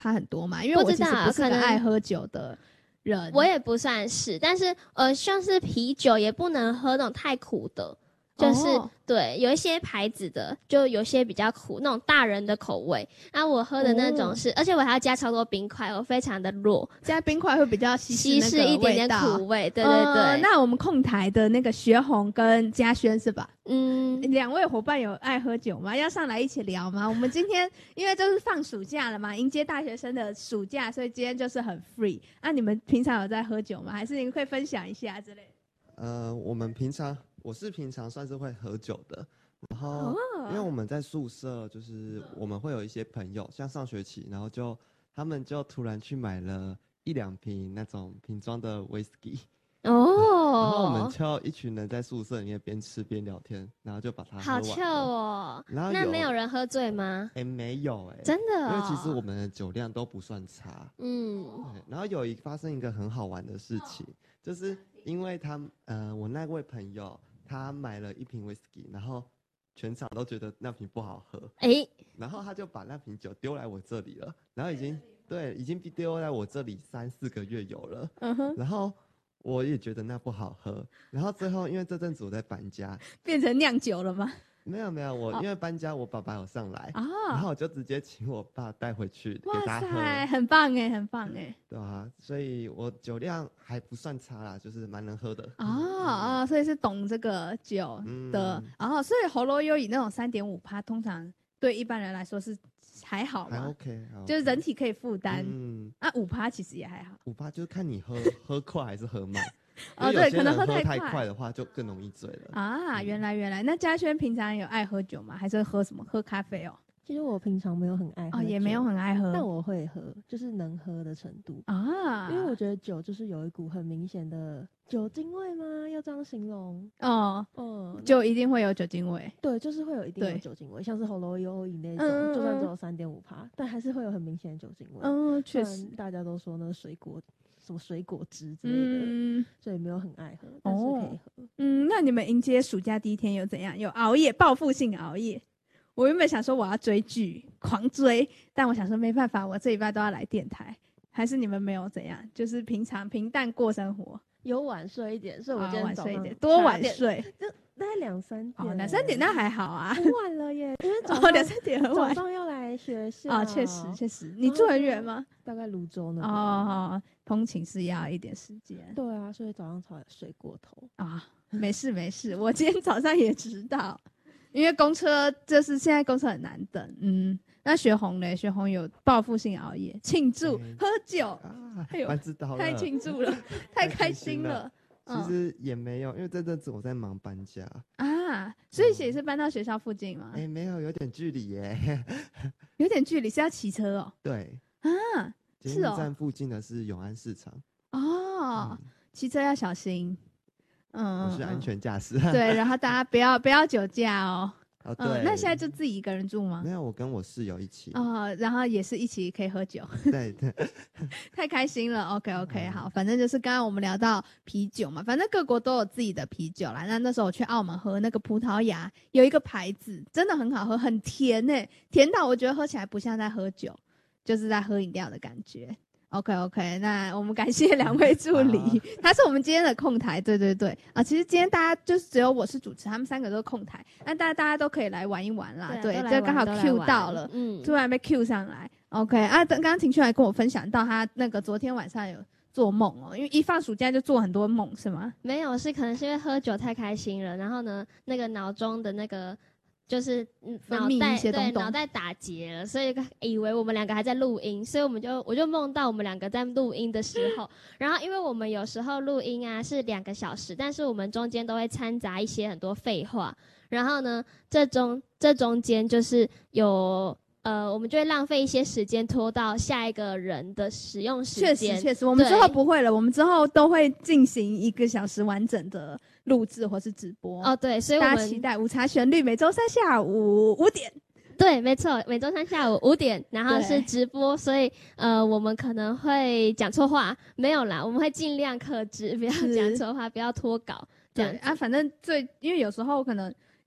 差很多嘛？因为我其实不是个爱喝酒的人， 我也不算是，但是像是啤酒也不能喝那种太苦的。就是对，有一些牌子的，就有些比较苦，那种大人的口味。那我喝的那种是，而且我还要加超多冰块，我非常的弱， 加冰块会比较稀释一点点苦味。对对对。 那我们控台的那个学红跟嘉轩是吧？两位伙伴有爱喝酒吗？要上来一起聊吗？我们今天因为就是放暑假了嘛，迎接大学生的暑假，所以今天就是很 free。你们平常有在喝酒吗？还是你们可以分享一下之类的？ 我是平常算是会喝酒的，然后因为我们在宿舍，就是我们会有一些朋友，像上学期，然后他们就突然去买了1-2瓶那种瓶装的威士忌，然后我们就一群人在宿舍里面边吃边聊天，然后就把它喝完了。 好臭哦！然后那没有人喝醉吗？ 没有真的因为其实我们的酒量都不算差。然后发生一个很好玩的事情，就是因为我那位朋友。他买了1瓶威士忌，然后全场都觉得那瓶不好喝，然后他就把那瓶酒丢来我这里了，然后已经丢在我这里3-4个月有了，然后我也觉得那不好喝，然后最后因为这阵子我在搬家， 变成酿酒了吗？ 没有，因为搬家，我爸爸有上来然后我就直接请我爸带回去给他喝。 哇塞，很棒哎，很棒哎。 对啊，所以我酒量还不算差啦，就是蛮能喝的。 所以是懂这个酒的。所以喉咙优以那种3.5%，通常对一般人来说是还好嘛， 还 OK， 就是人体可以负担。5%其实也还好。 5%就是看你喝快还是喝慢。 对，可能喝太快的话就更容易醉了。 原来。那嘉轩平常有爱喝酒吗？还是喝什么？喝咖啡哦？ 其实我平常没有很爱喝也没有很爱喝， 但我会喝，就是能喝的程度因为我觉得酒就是有一股很明显的酒精味吗？要这样形容？ 就一定会有酒精味。 对，就是会有一定的酒精味，像是喉咙优饮那种，就算只有3.5%，但还是会有很明显的酒精味。 确实， 大家都说那什么水果汁之类的，所以没有很爱喝，但是可以喝。 那你们迎接暑假第一天有怎样？有熬夜，报复性熬夜？我原本想说我要追剧，狂追，但我想说没办法，我这礼拜都要来电台。还是你们没有怎样？就是平常平淡过生活， 有晚睡一点，所以我今天早上多晚睡， 就大概2-3点。 2-3点那还好啊， 很晚了耶，因为 2-3点很晚， 早上要来学校确实。你住很远吗？ 大概泸州那边。 通勤是要一点时间。 对啊，所以早上才睡过头没事，我今天早上也知道。因为公车就是现在公车很难等，那学红嘞？学红有报复性熬夜庆祝喝酒，太庆祝了，太开心了。 其实也没有，因为这阵子我在忙搬家所以也是搬到学校附近吗？ 没有，有点距离耶。 有点距离是要骑车哦？ 对捷运站附近的是永安市场骑车要小心。 我是安全驾驶。 对，然后大家不要酒驾哦。 对。 那现在就自己一个人住吗？ 没有，我跟我室友一起。 然后也是一起可以喝酒。 对。 太开心了。OK， 好，反正就是刚刚我们聊到啤酒嘛，反正各国都有自己的啤酒啦。那时候我去澳门喝那个葡萄牙有一个牌子，真的很好喝，很甜甜到我觉得喝起来不像在喝酒，就是在喝饮料的感觉。OK， 那我们感谢2位助理，他是我们今天的控台，对其实今天大家就是只有我是主持，他们3个都是控台，那大家都可以来玩一玩啦，对，就刚好 Q 到了，突然被 Q 上来 ，OK，刚刚庭旭来跟我分享到他那个昨天晚上有做梦因为一放暑假就做很多梦是吗？ 没有，可能是因为喝酒太开心了，然后呢，那个脑中的那个。就是脑袋打结了，所以以为我们2个还在录音，所以我就梦到我们2个在录音的时候，然后因为我们有时候录音是2个小时，但是我们中间都会掺杂一些很多废话，然后呢，这中间就是有我们就会浪费一些时间拖到下一个人的使用时间。 确实，我们之后不会了，我们之后都会进行1个小时完整的录制或是直播。 对，所以我们大家期待午茶旋律，每周三下午5点。 对，没错，每周三下午5点，然后是直播，所以我们可能会讲错话，没有啦，我们会尽量克制，不要讲错话，不要脱稿。 对反正因为有时候可能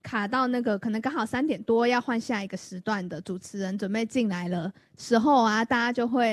卡到那个可能刚好3点多要换下一个时段的主持人准备进来了时候啊，大家就会